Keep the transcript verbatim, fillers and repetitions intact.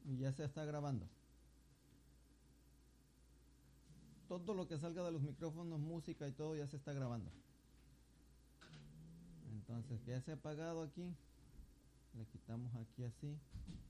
Y ya se está grabando. Todo lo que salga de los micrófonos, música y todo ya se está grabando. Entonces ya se ha apagado aquí. Le quitamos aquí así.